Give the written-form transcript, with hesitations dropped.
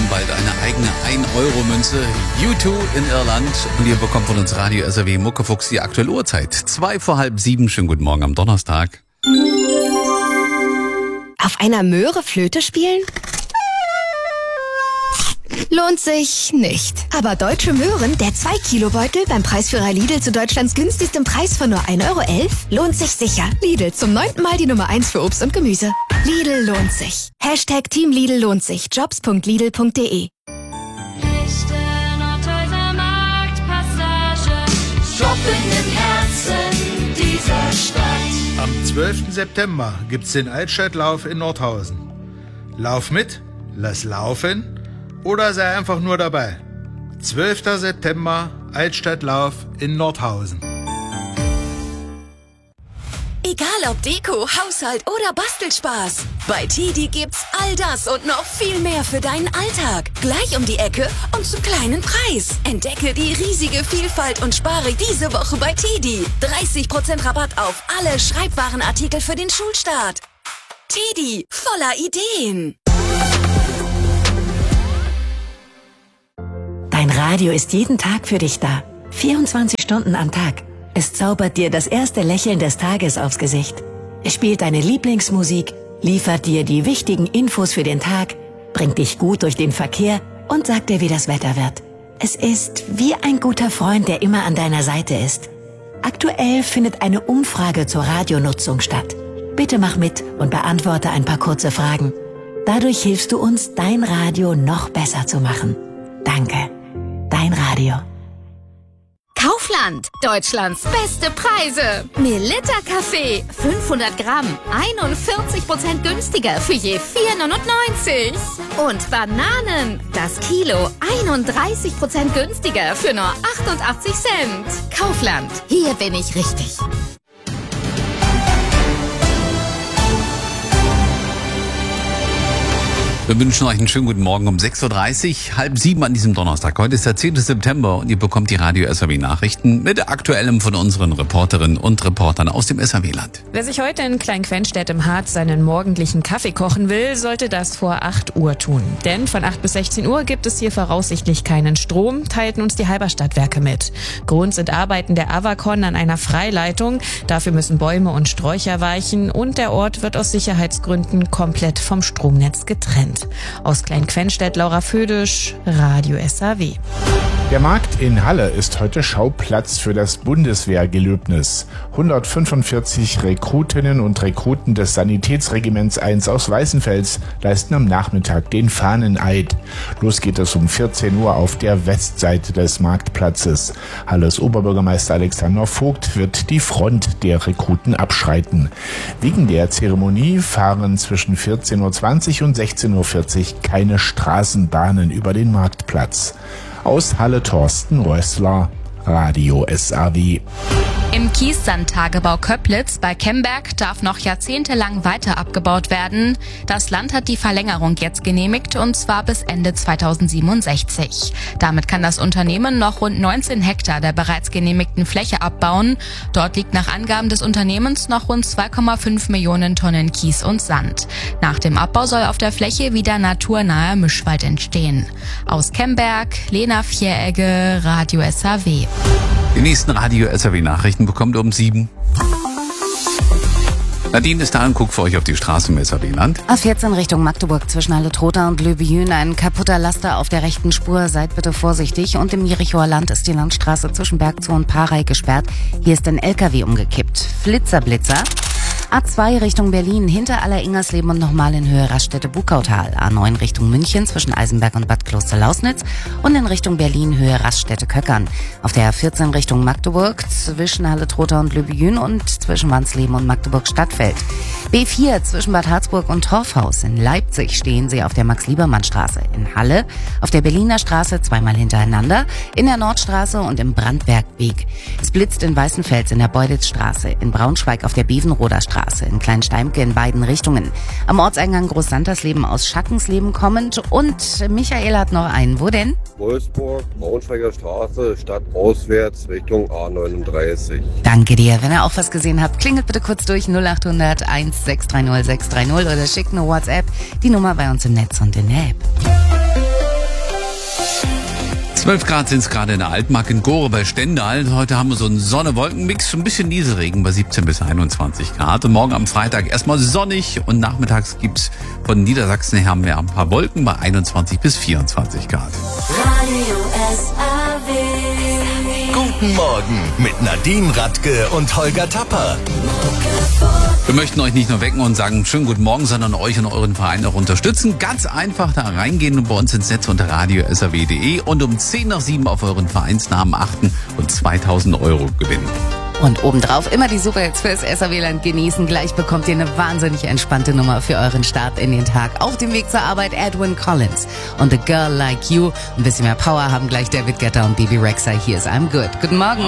bekommen bald eine eigene 1-Euro-Münze. U2 in Irland. Und ihr bekommt von uns Radio SAW Muckefuchs die aktuelle Uhrzeit. 6:45. Schönen guten Morgen am Donnerstag. Auf einer Möhre Flöte spielen? Lohnt sich nicht. Aber Deutsche Möhren, der 2-Kilo-Beutel beim Preisführer Lidl zu Deutschlands günstigstem Preis von nur 1,11 € lohnt sich sicher. Lidl, zum 9. Mal die Nummer 1 für Obst und Gemüse. Lidl lohnt sich. #Team Lidl lohnt sich. Jobs.lidl.de. Shopping im Herzen dieser Stadt. Am 12. September gibt's den Altstadtlauf in Nordhausen. Lauf mit, lass laufen oder sei einfach nur dabei. 12. September, Altstadtlauf in Nordhausen. Egal ob Deko, Haushalt oder Bastelspaß. Bei TiDi gibt's all das und noch viel mehr für deinen Alltag. Gleich um die Ecke und zum kleinen Preis. Entdecke die riesige Vielfalt und spare diese Woche bei TiDi. 30% Rabatt auf alle Schreibwarenartikel für den Schulstart. TiDi, voller Ideen. Dein Radio ist jeden Tag für dich da. 24 Stunden am Tag. Es zaubert dir das erste Lächeln des Tages aufs Gesicht. Es spielt deine Lieblingsmusik, liefert dir die wichtigen Infos für den Tag, bringt dich gut durch den Verkehr und sagt dir, wie das Wetter wird. Es ist wie ein guter Freund, der immer an deiner Seite ist. Aktuell findet eine Umfrage zur Radionutzung statt. Bitte mach mit und beantworte ein paar kurze Fragen. Dadurch hilfst du uns, dein Radio noch besser zu machen. Danke. Dein Radio. Kaufland, Deutschlands beste Preise. Melitta Kaffee, 500 Gramm, 41% günstiger für je 4,99 €. Und Bananen, das Kilo, 31% günstiger für nur 88 Cent. Kaufland, hier bin ich richtig. Wir wünschen euch einen schönen guten Morgen um 6:30 Uhr, 6:30 an diesem Donnerstag. Heute ist der 10. September und ihr bekommt die Radio SAW Nachrichten mit Aktuellem von unseren Reporterinnen und Reportern aus dem SAW-Land. Wer sich heute in Klein-Quenstedt im Harz seinen morgendlichen Kaffee kochen will, sollte das vor 8 Uhr tun. Denn von 8 bis 16 Uhr gibt es hier voraussichtlich keinen Strom, teilten uns die Halberstadtwerke mit. Grund sind Arbeiten der Avacon an einer Freileitung. Dafür müssen Bäume und Sträucher weichen und der Ort wird aus Sicherheitsgründen komplett vom Stromnetz getrennt. Aus Klein-Quenstedt, Laura Födisch, Radio SAW. Der Markt in Halle ist heute Schauplatz für das Bundeswehrgelöbnis. 145 Rekrutinnen und Rekruten des Sanitätsregiments 1 aus Weißenfels leisten am Nachmittag den Fahneneid. Los geht es um 14 Uhr auf der Westseite des Marktplatzes. Halles Oberbürgermeister Alexander Vogt wird die Front der Rekruten abschreiten. Wegen der Zeremonie fahren zwischen 14:20 Uhr und 16:40 Uhr keine Straßenbahnen über den Marktplatz. Aus Halle Thorsten Rössler, Radio SAW. Im Kiessandtagebau Köplitz bei Kemberg darf noch jahrzehntelang weiter abgebaut werden. Das Land hat die Verlängerung jetzt genehmigt und zwar bis Ende 2067. Damit kann das Unternehmen noch rund 19 Hektar der bereits genehmigten Fläche abbauen. Dort liegt nach Angaben des Unternehmens noch rund 2,5 Millionen Tonnen Kies und Sand. Nach dem Abbau soll auf der Fläche wieder naturnaher Mischwald entstehen. Aus Kemberg, Lena Vieregge, Radio SAW. Die nächsten Radio SAW Nachrichten bekommt ihr um 7. Nadine ist da und guckt für euch auf die Straße im SAW-Land. A14 Richtung Magdeburg zwischen Halle-Trotha und Löbejün ein kaputter Laster auf der rechten Spur. Seid bitte vorsichtig. Und im Jerichoer Land ist die Landstraße zwischen Bergzoo und Parey gesperrt. Hier ist ein LKW umgekippt. Flitzer. A2 Richtung Berlin, hinter Aller-Ingersleben und nochmal in Höhe Raststätte-Bukautal. A9 Richtung München zwischen Eisenberg und Bad Kloster-Lausnitz und in Richtung Berlin Höhe Raststätte-Köckern. Auf der A14 Richtung Magdeburg zwischen Halle-Trotha und Löbejün und zwischen Wansleben und Magdeburg-Stadtfeld. B4 zwischen Bad Harzburg und Torfhaus. In Leipzig stehen sie auf der Max-Liebermann-Straße. In Halle auf der Berliner Straße zweimal hintereinander, in der Nordstraße und im Brandbergweg. Es blitzt in Weißenfels in der Beuditzstraße, in Braunschweig auf der Bevenroder Straße, in Kleinsteimke in beiden Richtungen. Am Ortseingang Großsantersleben aus Schackensleben kommend und Michael hat noch einen. Wo denn? Wolfsburg, Braunschweiger Straße, stadtauswärts Richtung A39. Danke dir. Wenn ihr auch was gesehen habt, klingelt bitte kurz durch 0800 1630 630 oder schickt eine WhatsApp. Die Nummer bei uns im Netz und in der App. 12 Grad sind es gerade in der Altmark in Gore bei Stendal. Heute haben wir so einen Sonne-Wolken-Mix, ein bisschen Nieselregen bei 17 bis 21 Grad. Und morgen am Freitag erstmal sonnig und nachmittags gibt's von Niedersachsen her mehr ein paar Wolken bei 21 bis 24 Grad. Radio SAW. Guten Morgen mit Nadine Radke und Holger Tapper. Wir möchten euch nicht nur wecken und sagen schönen guten Morgen, sondern euch und euren Verein auch unterstützen. Ganz einfach da reingehen und bei uns ins Netz unter radio.saw.de und um 6:10 auf euren Vereinsnamen achten und 2.000 € gewinnen. Und obendrauf immer die Superhits fürs SAW-Land genießen. Gleich bekommt ihr eine wahnsinnig entspannte Nummer für euren Start in den Tag. Auf dem Weg zur Arbeit Edwin Collins und A Girl Like You. Ein bisschen mehr Power haben gleich David Guetta und Bibi Rexha. Hier ist I'm Good. Guten Morgen.